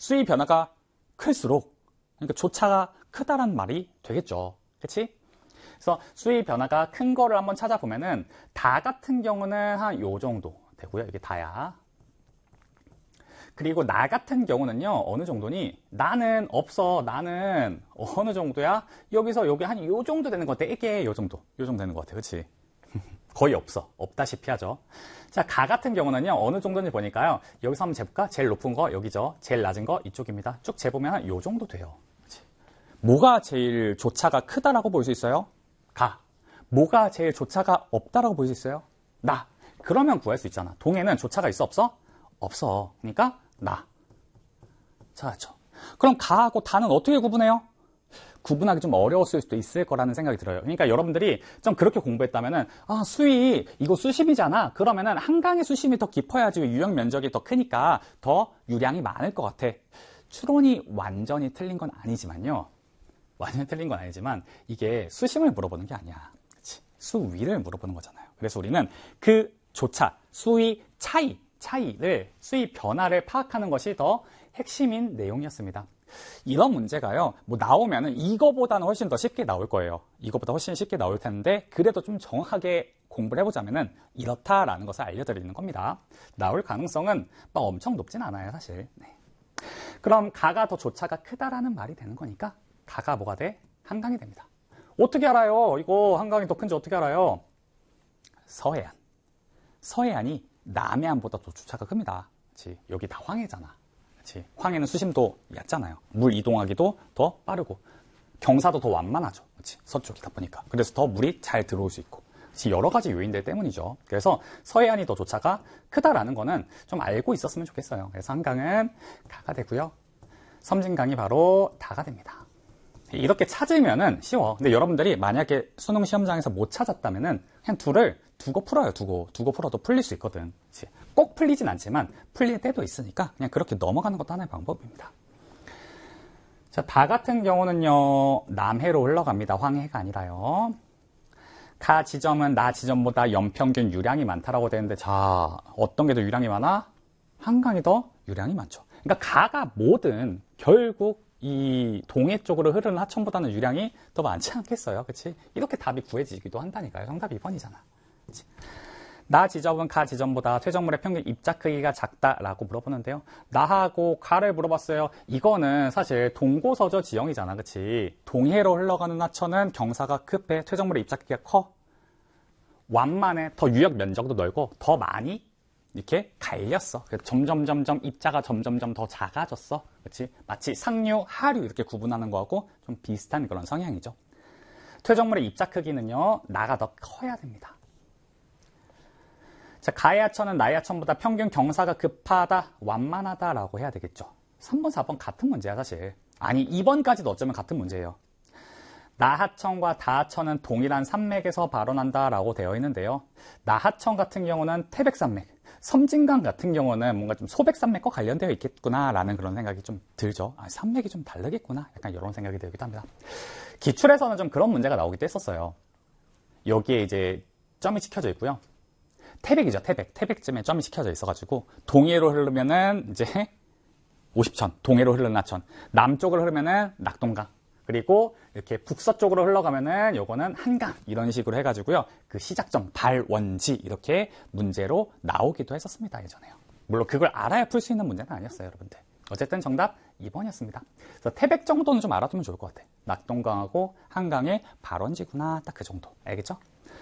수위 변화가 클수록 그러니까 조차가 크다란 말이 되겠죠. 그치? 그래서 수위 변화가 큰 거를 한번 찾아보면은 다 같은 경우는 한 요 정도 되고요. 이게 다야. 그리고 나 같은 경우는요. 어느 정도니? 나는 없어. 나는 어느 정도야? 여기서 여기 한 요 정도 되는 것 같아. 이게 요 정도 되는 것 같아. 그치? 거의 없어. 없다시피 하죠. 자, 가 같은 경우는요. 어느 정도인지 보니까요. 여기서 한번 재볼까? 제일 높은 거 여기죠. 제일 낮은 거 이쪽입니다. 쭉 재보면 한 요 정도 돼요. 그치? 뭐가 제일 조차가 크다라고 볼 수 있어요? 가. 뭐가 제일 조차가 없다라고 볼 수 있어요? 나. 그러면 구할 수 있잖아. 동에는 조차가 있어 없어? 없어. 그러니까 나. 찾았죠. 그럼 가하고 다는 어떻게 구분해요? 구분하기 좀 어려웠을 수도 있을 거라는 생각이 들어요. 그러니까 여러분들이 좀 그렇게 공부했다면은 수위 이거 수심이잖아. 그러면은 한강의 수심이 더 깊어야지 유역 면적이 더 크니까 더 유량이 많을 것 같아. 추론이 완전히 틀린 건 아니지만요. 완전히 틀린 건 아니지만 이게 수심을 물어보는 게 아니야. 그치? 수위를 물어보는 거잖아요. 그래서 우리는 그 조차, 수위 차이를, 수위 변화를 파악하는 것이 더 핵심인 내용이었습니다. 이런 문제가요, 뭐 나오면은 이거보다는 훨씬 더 쉽게 나올 거예요. 이거보다 훨씬 쉽게 나올 텐데, 그래도 좀 정확하게 공부를 해보자면은 이렇다라는 것을 알려드리는 겁니다. 나올 가능성은 막 엄청 높진 않아요, 사실. 네. 그럼 가가 더 조차가 크다라는 말이 되는 거니까, 가가 뭐가 돼? 한강이 됩니다. 어떻게 알아요? 이거 한강이 더 큰지 어떻게 알아요? 서해안. 서해안이 남해안보다 더 조차가 큽니다. 그치? 여기 다 황해잖아. 그치? 황해는 수심도 얕잖아요. 물 이동하기도 더 빠르고 경사도 더 완만하죠. 그치? 서쪽이다 보니까. 그래서 더 물이 잘 들어올 수 있고. 그치? 여러 가지 요인들 때문이죠. 그래서 서해안이 더 조차가 크다라는 거는 좀 알고 있었으면 좋겠어요. 그래서 한강은 가가 되고요. 섬진강이 바로 다가 됩니다. 이렇게 찾으면은 쉬워. 근데 여러분들이 만약에 수능 시험장에서 못 찾았다면은 그냥 둘을 두고 풀어요. 두고 풀어도 풀릴 수 있거든. 그치? 꼭 풀리진 않지만 풀릴 때도 있으니까 그냥 그렇게 넘어가는 것도 하나의 방법입니다. 자, 다 같은 경우는요, 남해로 흘러갑니다. 황해가 아니라요. 가 지점은 나 지점보다 연평균 유량이 많다라고 되는데, 자, 어떤 게 더 유량이 많아? 한강이 더 유량이 많죠. 그러니까 가가 뭐든 결국 이 동해 쪽으로 흐르는 하천보다는 유량이 더 많지 않겠어요? 그치? 이렇게 답이 구해지기도 한다니까요. 정답 2번이잖아. 그치? 나 지점은 가 지점보다 퇴적물의 평균 입자 크기가 작다라고 물어보는데요. 나하고 가를 물어봤어요. 이거는 사실 동고서저 지형이잖아. 그치? 동해로 흘러가는 하천은 경사가 급해. 퇴적물의 입자 크기가 커. 완만해. 더 유역 면적도 넓고 더 많이 이렇게 갈렸어. 그래서 점점 입자가 점점 더 작아졌어. 그렇지? 마치 상류, 하류 이렇게 구분하는 거하고 좀 비슷한 그런 성향이죠. 퇴적물의 입자 크기는요, 나가 더 커야 됩니다. 자, 가의 하천은 나의 하천보다 평균 경사가 급하다, 완만하다라고 해야 되겠죠. 3번, 4번 같은 문제야, 사실. 아니, 2번까지도 어쩌면 같은 문제예요. 나하천과 다하천은 동일한 산맥에서 발원한다라고 되어 있는데요. 나하천 같은 경우는 태백산맥, 섬진강 같은 경우는 뭔가 좀 소백산맥과 관련되어 있겠구나라는 그런 생각이 좀 들죠. 산맥이 좀 다르겠구나. 약간 이런 생각이 들기도 합니다. 기출에서는 좀 그런 문제가 나오기도 했었어요. 여기에 이제 점이 찍혀져 있고요. 태백이죠, 태백. 태백쯤에 점이 찍혀져 있어가지고 동해로 흐르면은 이제 50천, 동해로 흐르는 하천. 남쪽으로 흐르면은 낙동강. 그리고 이렇게 북서쪽으로 흘러가면은 요거는 한강 이런 식으로 해가지고요. 그 시작점 발원지 이렇게 문제로 나오기도 했었습니다. 예전에요. 물론 그걸 알아야 풀 수 있는 문제는 아니었어요, 여러분들. 어쨌든 정답 2번이었습니다. 그래서 태백 정도는 좀 알아두면 좋을 것 같아. 낙동강하고 한강의 발원지구나. 딱 그 정도. 알겠죠?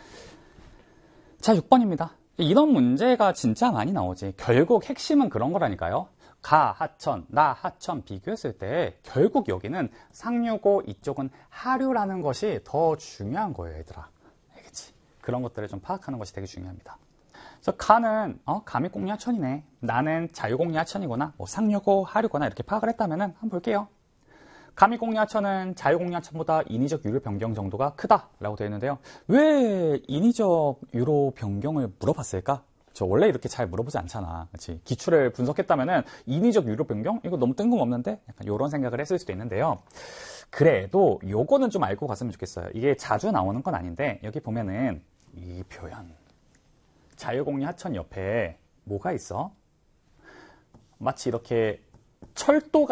자, 6번입니다. 이런 문제가 진짜 많이 나오지. 결국 핵심은 그런 거라니까요. 가, 하천, 나, 하천 비교했을 때 결국 여기는 상류고 이쪽은 하류라는 것이 더 중요한 거예요, 얘들아. 알겠지? 그런 것들을 좀 파악하는 것이 되게 중요합니다. 그래서 가는 가미공리 하천이네. 나는 자유공리 하천이구나. 뭐 상류고 하류거나 이렇게 파악을 했다면은 한번 볼게요. 가미공리 하천은 자유공리 하천보다 인위적 유로 변경 정도가 크다라고 되어 있는데요. 왜 인위적 유로 변경을 물어봤을까? 저 원래 이렇게 잘 물어보지 않잖아. 그렇지? 기출을 분석했다면은 인위적 유로 변경? 이거 너무 뜬금없는데? 약간 이런 생각을 했을 수도 있는데요. 그래도 요거는 좀 알고 갔으면 좋겠어요. 이게 자주 나오는 건 아닌데 여기 보면은 이 표현 자유공리 하천 옆에 뭐가 있어? 마치 이렇게 철도가